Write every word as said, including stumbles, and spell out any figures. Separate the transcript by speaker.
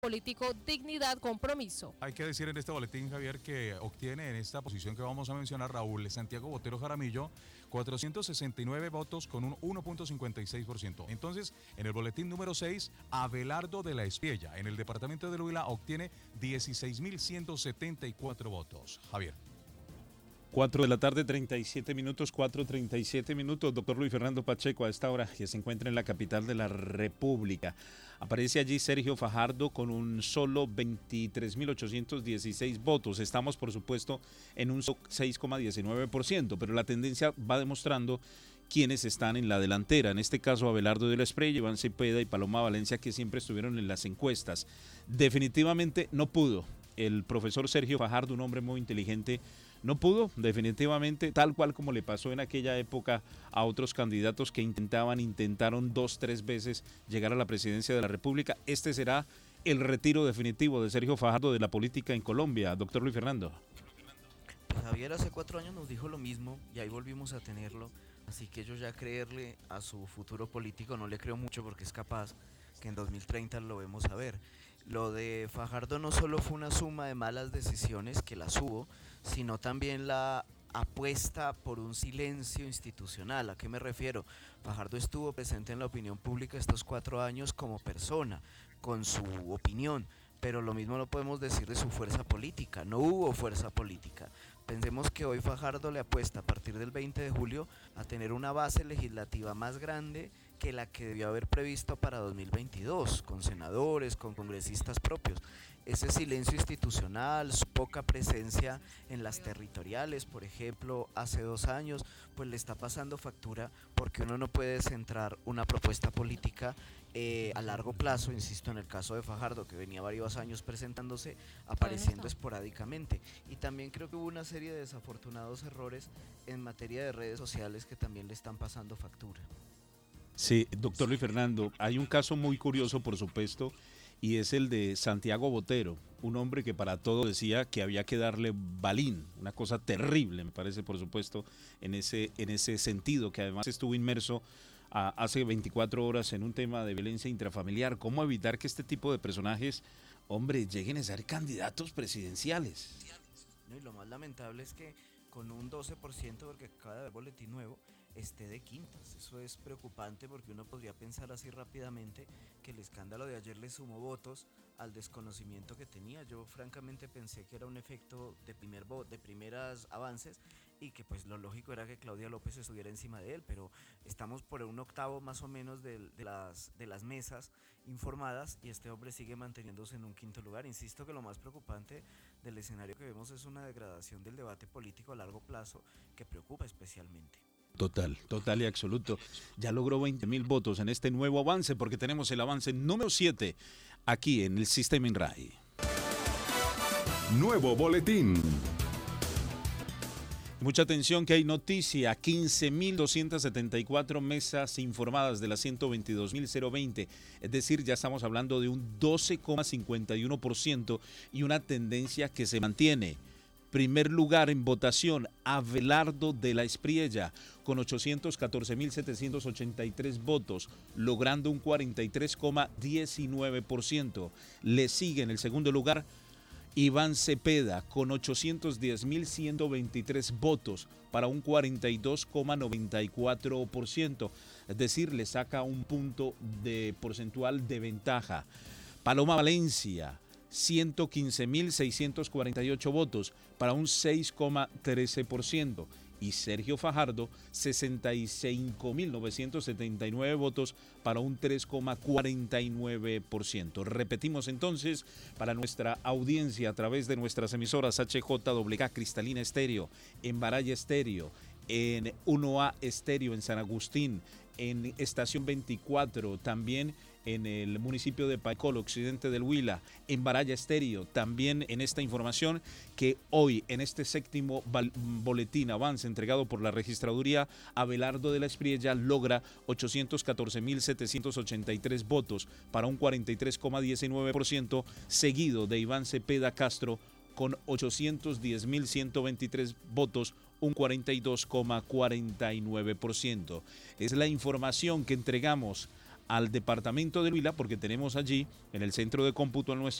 Speaker 1: político Dignidad Compromiso.
Speaker 2: Hay que decir en este boletín, Javier, que obtiene en esta posición que vamos a mencionar Raúl Santiago Botero Jaramillo cuatrocientos sesenta y nueve votos con un uno punto cincuenta y seis por ciento. Entonces, en el boletín número seis, Abelardo de la Espriella, en el departamento del Huila, obtiene dieciséis mil ciento setenta y cuatro votos. Javier.
Speaker 3: cuatro de la tarde, treinta y siete minutos, cuatro treinta y siete minutos. Doctor Luis Fernando Pacheco, a esta hora que se encuentra en la capital de la República. Aparece allí Sergio Fajardo con un solo veintitrés mil ochocientos dieciséis votos. Estamos, por supuesto, en un seis coma diecinueve por ciento, pero la tendencia va demostrando quiénes están en la delantera. En este caso, Abelardo de la Espriella, Iván Cepeda y Paloma Valencia, que siempre estuvieron en las encuestas. Definitivamente no pudo. El profesor Sergio Fajardo, un hombre muy inteligente, no pudo, definitivamente, tal cual como le pasó en aquella época a otros candidatos que intentaban, intentaron dos, tres veces llegar a la presidencia de la República. Este será el retiro definitivo de Sergio Fajardo de la política en Colombia. Doctor Luis Fernando.
Speaker 4: Pues Javier hace cuatro años nos dijo lo mismo y ahí volvimos a tenerlo, así que yo ya creerle a su futuro político no le creo mucho porque es capaz que en dos mil treinta lo vemos a ver. Lo de Fajardo no solo fue una suma de malas decisiones, que las hubo, sino también la apuesta por un silencio institucional. ¿A qué me refiero? Fajardo estuvo presente en la opinión pública estos cuatro años como persona, con su opinión, pero lo mismo no podemos decir de su fuerza política. No hubo fuerza política. Pensemos que hoy Fajardo le apuesta a partir del veinte de julio a tener una base legislativa más grande que la que debió haber previsto para dos mil veintidós, con senadores, con congresistas propios. Ese silencio institucional, su poca presencia en las territoriales, por ejemplo, hace dos años, pues le está pasando factura porque uno no puede centrar una propuesta política eh, a largo plazo, insisto, en el caso de Fajardo, que venía varios años presentándose, apareciendo esporádicamente. Y también creo que hubo una serie de desafortunados errores en materia de redes sociales que también le están pasando factura.
Speaker 3: Sí, doctor Luis Fernando, hay un caso muy curioso, por supuesto, y es el de Santiago Botero, un hombre que para todo decía que había que darle balín, una cosa terrible, me parece, por supuesto, en ese, en ese sentido, que además estuvo inmerso a, hace veinticuatro horas en un tema de violencia intrafamiliar. ¿Cómo evitar que este tipo de personajes, hombre, lleguen a ser candidatos presidenciales?
Speaker 4: No, y lo más lamentable es que con un doce por ciento, porque acaba de haber boletín nuevo, esté de quintas. Eso es preocupante porque uno podría pensar así rápidamente que el escándalo de ayer le sumó votos al desconocimiento que tenía. Yo francamente pensé que era un efecto de primer vo- de primeras avances y que pues lo lógico era que Claudia López estuviera encima de él, pero estamos por un octavo más o menos de, de, las, de las mesas informadas y este hombre sigue manteniéndose en un quinto lugar. Insisto que lo más preocupante del escenario que vemos es una degradación del debate político a largo plazo que preocupa especialmente.
Speaker 3: Total, total y absoluto. Ya logró veinte mil votos en este nuevo avance porque tenemos el avance número siete aquí en el Sistema INRAE.
Speaker 5: Nuevo boletín.
Speaker 3: Mucha atención que hay noticia, quince mil doscientas setenta y cuatro mesas informadas de las ciento veintidós mil veinte, es decir, ya estamos hablando de un doce coma cincuenta y uno por ciento y una tendencia que se mantiene. Primer lugar en votación, Abelardo de la Espriella, con ochocientos catorce mil setecientos ochenta y tres votos, logrando un cuarenta y tres coma diecinueve por ciento. Le sigue en el segundo lugar Iván Cepeda, con ochocientos diez mil ciento veintitrés votos, para un cuarenta y dos coma noventa y cuatro por ciento. Es decir, le saca un punto de porcentual de ventaja. Paloma Valencia, ciento quince mil seiscientos cuarenta y ocho votos para un seis coma trece por ciento y Sergio Fajardo sesenta y cinco mil novecientos setenta y nueve votos para un tres coma cuarenta y nueve por ciento. Repetimos entonces para nuestra audiencia a través de nuestras emisoras H J W K Cristalina Estéreo, en Baraya Estéreo, en uno A Estéreo en San Agustín, en Estación veinticuatro, también en el municipio de Paicol, occidente del Huila, en Baraya Estéreo, también en esta información que hoy, en este séptimo boletín avance entregado por la registraduría, Abelardo de la Espriella logra ochocientos catorce mil setecientos ochenta y tres votos para un cuarenta y tres coma diecinueve por ciento, seguido de Iván Cepeda Castro con ochocientos diez mil ciento veintitrés votos, un cuarenta y dos coma cuarenta y nueve por ciento. Es la información que entregamos al departamento de Huila porque tenemos allí en el centro de cómputo en nuestro